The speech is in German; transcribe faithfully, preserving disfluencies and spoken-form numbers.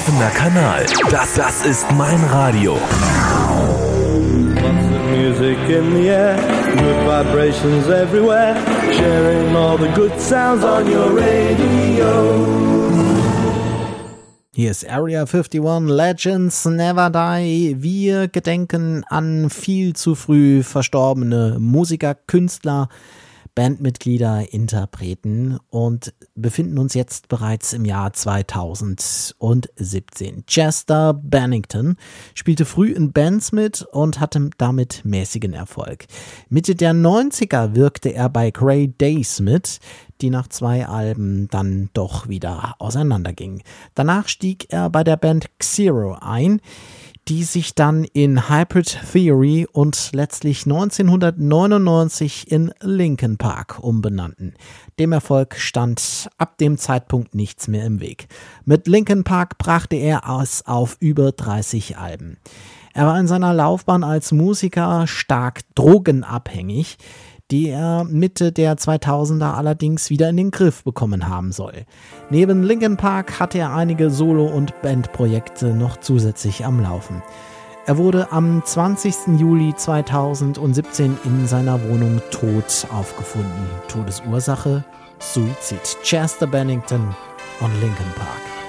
Offener Kanal. Das, das ist mein Radio. Music in the air, good vibrations everywhere, sharing all the good sounds on your radio. Hier ist Area einundfünfzig, Legends Never Die. Wir gedenken an viel zu früh verstorbene Musiker, Künstler, Bandmitglieder, Interpreten und befinden uns jetzt bereits im Jahr zweitausendsiebzehn. Chester Bennington spielte früh in Bands mit und hatte damit mäßigen Erfolg. Mitte der neunziger wirkte er bei Grey Days mit, die nach zwei Alben dann doch wieder auseinandergingen. Danach stieg er bei der Band Xero ein, die sich dann in Hybrid Theory und letztlich neunzehnhundertneunundneunzig in Linkin Park umbenannten. Dem Erfolg stand ab dem Zeitpunkt nichts mehr im Weg. Mit Linkin Park brachte er es auf über dreißig Alben. Er war in seiner Laufbahn als Musiker stark drogenabhängig, die er Mitte der zweitausender allerdings wieder in den Griff bekommen haben soll. Neben Linkin Park hatte er einige Solo- und Bandprojekte noch zusätzlich am Laufen. Er wurde am zwanzigsten Juli zweitausendsiebzehn in seiner Wohnung tot aufgefunden. Todesursache: Suizid. Chester Bennington und Linkin Park.